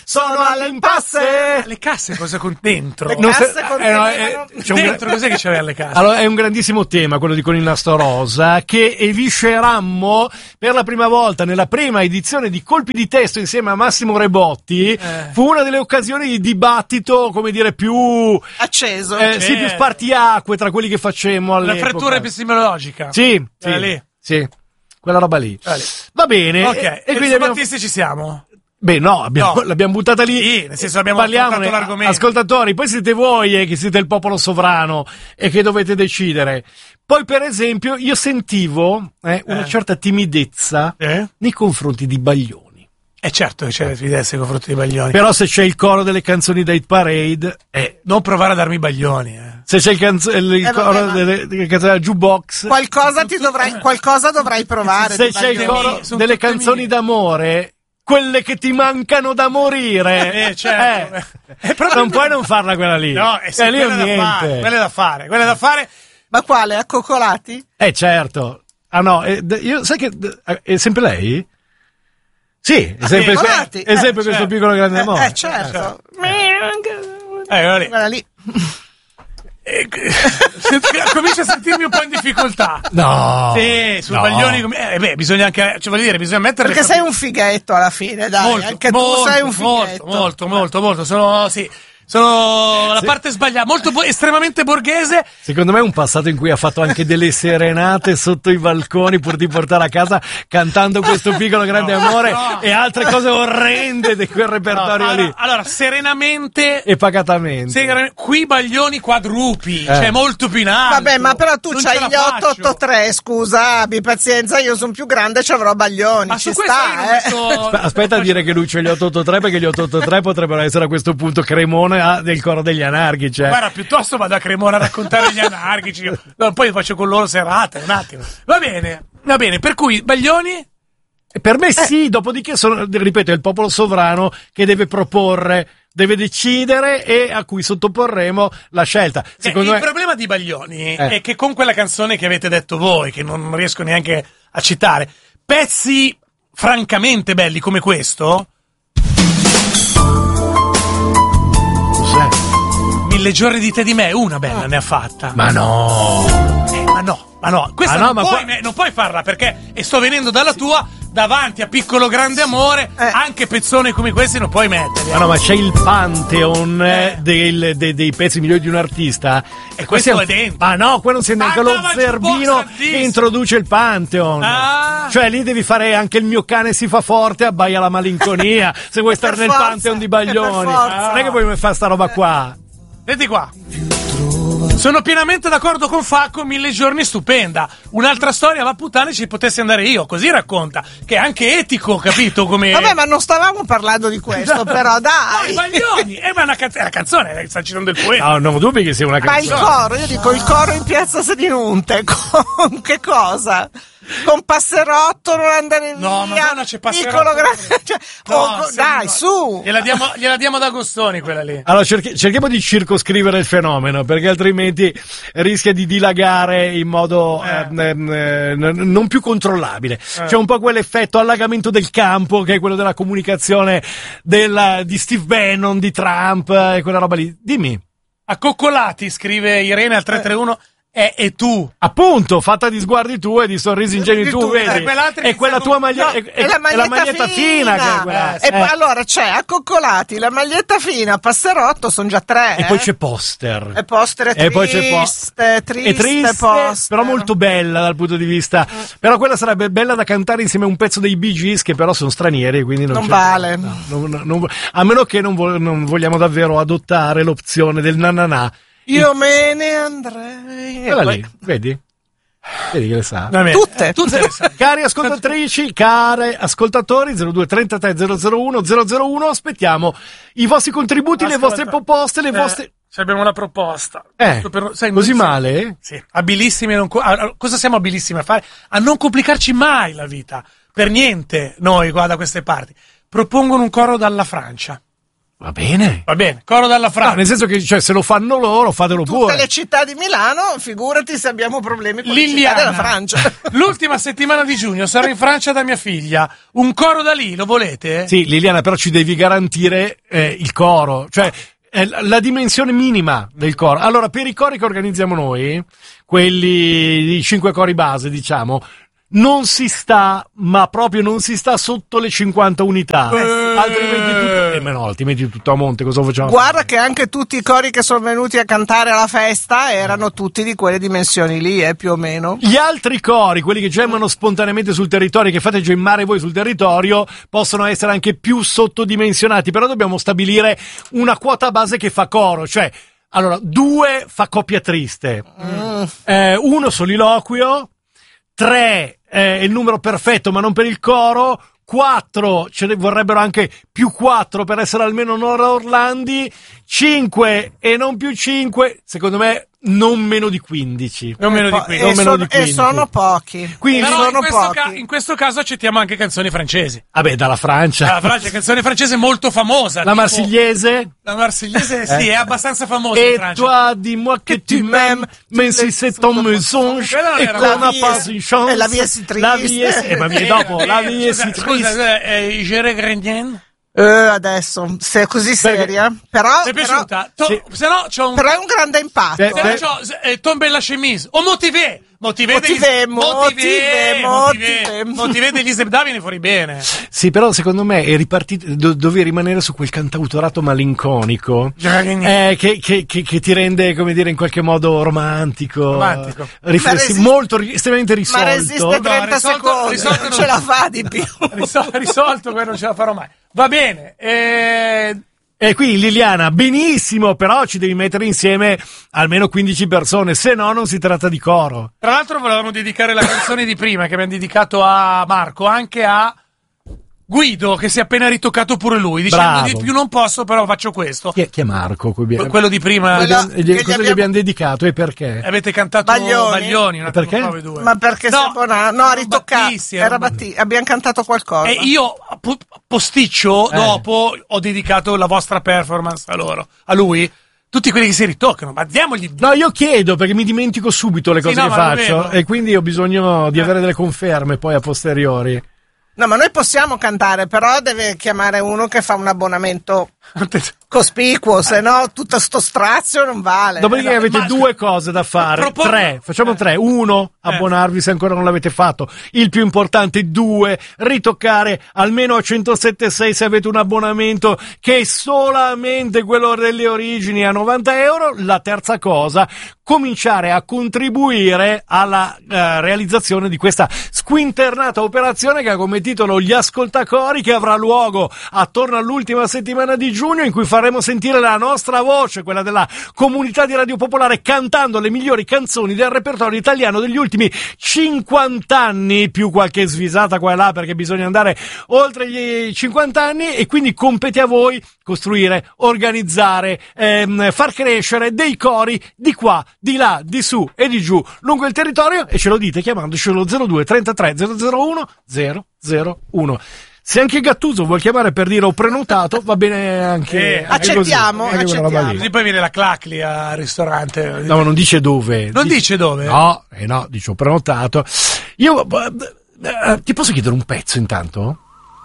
sono all'impasse. Le casse cosa con dentro? Le casse contenevano... Dentro cos'è che c'aveva le casse? Allora, è un grandissimo tema quello di Con il nastro rosa, che eviscerammo per la prima volta nella prima edizione di Colpi di Testo insieme a Massimo Rebotti. Fu una delle occasioni di dibattito, come dire, più acceso. Sì, più spartiacque tra quelli che facemmo all'epoca. La frattura epistemologica. Sì, lì. sì, quella roba lì. Va bene. Ok, e quindi Battisti ci siamo? Beh, no, l'abbiamo buttata lì. Sì, nel senso abbiamo affrontato l'argomento. Ascoltatori, poi siete voi che siete il popolo sovrano e che dovete decidere. Poi, per esempio, io sentivo una certa timidezza nei confronti di Baglioni. È certo che c'è timidezza nei confronti di Baglioni. Però se c'è il coro delle canzoni da Hit Parade... non provare a darmi Baglioni. Se c'è il coro delle canzoni da Jukebox... Qualcosa dovrai provare. Se c'è il coro delle canzoni d'amore... Quelle che ti mancano da morire, certo. Non puoi non farla quella lì. No, è lì niente. Quella è da fare. Ma quale? Accoccolati? Certo. Ah no, io sai che è sempre lei? Sì, è sempre questo piccolo grande amore. Certo. Quella lì. Comincio a sentirmi un po' in difficoltà. No. Sì, su Baglioni. Bisogna anche. bisogna mettere. Perché sei un fighetto alla fine, dai. Molto, anche tu sei un fighetto. Molto. Sono la parte sbagliata, estremamente borghese. Secondo me è un passato in cui ha fatto anche delle serenate sotto i balconi pur di portare a casa cantando questo piccolo grande amore e altre cose orrende di quel repertorio lì. Allora, serenamente e pacatamente. Qui Baglioni quadrupi, cioè molto più in alto. Vabbè, ma però tu c'hai gli 883, scusa, abbi pazienza, io sono più grande e ci avrò Baglioni. Ma ci sta, Aspetta a dire che lui c'è gli 883, perché gli 883 potrebbero essere a questo punto Cremona del coro degli anarchici. Guarda, piuttosto vado a Cremona a raccontare gli anarchici. Poi faccio con loro serate, un attimo. Va bene, per cui Baglioni? Per me sì, dopodiché ripeto, è il popolo sovrano che deve proporre, deve decidere e a cui sottoporremo la scelta. Il problema di Baglioni è che con quella canzone che avete detto voi, che non riesco neanche a citare, pezzi francamente belli come questo... 1000 giorni di te di me, una bella ne ha fatta. Ma no. Questa non puoi farla perché, e sto venendo dalla tua, davanti a Piccolo Grande Amore, anche pezzoni come questi non puoi metterli. No, ma c'è il pantheon dei pezzi migliori di un artista. E questo è dentro. Ah no, quello non sei neanche lo zerbino che introduce il pantheon. Cioè lì devi fare anche Il mio cane si fa forte, abbaia la malinconia, se vuoi stare nel pantheon di Baglioni. Non è che puoi fare sta roba qua. Senti qua. Sono pienamente d'accordo con Facco, 1000 giorni stupenda. Un'altra storia, va puttane, ci potessi andare io, così racconta. Che è anche etico, capito? Come... Vabbè, ma non stavamo parlando di questo, però dai. Baglioni, ma è una canzone, sta citando il poeta. No, non ho dubbi che sia una canzone. Ma il coro, io dico il coro in piazza Sedinunte, con che cosa? Con Passerotto non andare via. No, Madonna, c'è Passerotto. Dai, su. Gliela diamo ad Agostoni quella lì. Allora cerchiamo di circoscrivere il fenomeno, perché altrimenti rischia di dilagare in modo non più controllabile. C'è un po' quell'effetto allagamento del campo, che è quello della comunicazione di Steve Bannon, di Trump e quella roba lì. Dimmi. Accoccolati, scrive Irene al 331. E tu, appunto, fatta di sguardi tu e di sorrisi ingenui tu, vedi? È quella tua maglietta, è la maglietta fina che è quella. E poi allora c'è Accoccolati, la maglietta fina, Passerotto, sono già 3. E poi c'è Poster. E Poster è triste, Poster. Però molto bella dal punto di vista. Però quella sarebbe bella da cantare insieme a un pezzo dei Bee Gees, che però sono stranieri, quindi non vale. A meno che non vogliamo davvero adottare l'opzione del nananà. Io me ne andrei. Quella lì, vedi che le sa. Tutte le sa. Cari ascoltatrici, care ascoltatori, 02 33 001 001, aspettiamo i vostri contributi, le vostre proposte, le vostre... Abbiamo una proposta. Così male? Sì, abilissimi. Cosa siamo abilissimi a fare? A non complicarci mai la vita. Per niente noi qua da queste parti. Propongono un coro dalla Francia. Va bene. Coro dalla Francia. No, nel senso che se lo fanno loro, fatelo pure. Tutte le città di Milano, figurati se abbiamo problemi con Liliana. le città della Francia. L'ultima settimana di giugno sarò in Francia da mia figlia. Un coro da lì, lo volete? Sì, Liliana, però ci devi garantire il coro, cioè la dimensione minima del coro. Allora, per i cori che organizziamo noi, quelli i 5 cori base, diciamo, non si sta, ma proprio non si sta sotto le 50 unità. Altrimenti tutto a monte, cosa facciamo? Guarda che anche tutti i cori che sono venuti a cantare alla festa erano tutti di quelle dimensioni lì, più o meno. Gli altri cori, quelli che gemano spontaneamente sul territorio, che fate gemmare voi sul territorio, possono essere anche più sottodimensionati, però dobbiamo stabilire una quota base che fa coro, cioè, allora, 2 fa coppia triste, 1 soliloquio, 3 è il numero perfetto ma non per il coro, 4 ce ne vorrebbero anche più 4 per essere almeno Nora Orlandi, 5 e non più 5, secondo me non meno di 15. Non meno di 15. E sono pochi. Quindi però sono in questo caso accettiamo anche canzoni francesi. Vabbè, dalla Francia. La Francia, canzone francese molto famosa. La Marsigliese? La Marsigliese sì, è abbastanza famosa in Et Francia. toi, dis-moi que tu m'aimes, même si c'est ton mensonge, et qu'on n'a pas une chance. La vie si triste. La vie si... ma viene dopo, la vie si triste. Scusa, Gérard Grenien? Adesso, se è così seria. Però, Ti è piaciuta? Sì. Se no c'ho un... però è un grande impatto. Se no c'ho Tombe la chemise. O Motivé degli Zebda viene fuori bene. Sì, però secondo me è ripartito, dovevi rimanere su quel cantautorato malinconico che ti rende, come dire, in qualche modo romantico. Molto estremamente risolto. Ma resiste 30 secondi, non ce la fa di più. Risolto, poi non ce la farò mai. Va bene. E qui Liliana, benissimo, però ci devi mettere insieme almeno 15 persone, se no non si tratta di coro. Tra l'altro volevamo dedicare la canzone di prima che abbiamo dedicato a Marco, anche a Guido, che si è appena ritoccato pure lui, dicendo Bravo. di più non posso, però faccio questo. Chi è Marco? Quello di prima. Cosa gli abbiamo dedicato e perché? Avete cantato Baglioni un attimo, perché? prove due. Ma perché no, ritoccato. Era Battisti. Abbiamo cantato qualcosa. E io posticcio dopo ho dedicato la vostra performance a lui. Tutti quelli che si ritoccano, ma diamogli. No, io chiedo perché mi dimentico subito le cose che faccio e quindi ho bisogno di avere delle conferme poi a posteriori. No, ma noi possiamo cantare, però deve chiamare uno che fa un abbonamento cospicuo, se no tutto sto strazio non vale. Dopodiché avete 2 cose da fare, 3, facciamo 3. 1, abbonarvi se ancora non l'avete fatto. Il più importante, 2, ritoccare almeno a 107.6 se avete un abbonamento che è solamente quello delle origini a €90. La terza cosa, cominciare a contribuire alla realizzazione di questa squinternata operazione che ha come titolo Gli Ascoltacori, che avrà luogo attorno all'ultima settimana di giugno, in cui faremo sentire la nostra voce, quella della comunità di Radio Popolare, cantando le migliori canzoni del repertorio italiano degli ultimi 50 anni, più qualche svisata qua e là perché bisogna andare oltre gli 50 anni, e quindi compete a voi costruire, organizzare, far crescere dei cori di qua, di là, di su e di giù lungo il territorio, e ce lo dite chiamandoci allo 02 33 001 001. Se anche Gattuso vuol chiamare per dire ho prenotato, va bene anche accettiamo, così, accettiamo. Così poi viene la clac lì al ristorante. No, ma non dice dove. Non dice dove? No, dice ho prenotato. Io ti posso chiedere un pezzo intanto?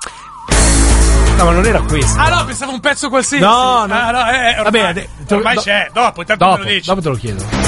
No, ma non era questo. Ah no, pensavo un pezzo qualsiasi. No. Vabbè, ormai c'è. Dopo, intanto me lo dici. Dopo te lo chiedo.